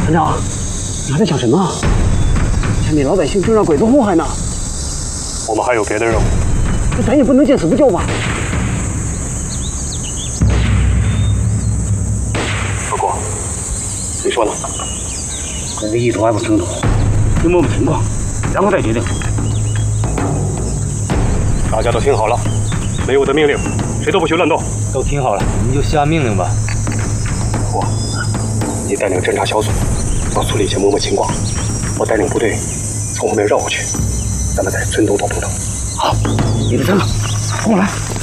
团长，你还在想什么？前面老百姓正让鬼子祸害呢。 我们还有别的任务， 那咱也不能见死不救吧？ 不过，你说呢？ 鬼子意图还不清楚，先摸摸情况，然后再决定。 大家都听好了，没有我的命令，谁都不许乱动。 都听好了，你们就下命令吧。 你带领侦察小组到村里先摸摸情况，我带领部队从后面绕过去，咱们在村东头碰头。 好，你的车，跟我来。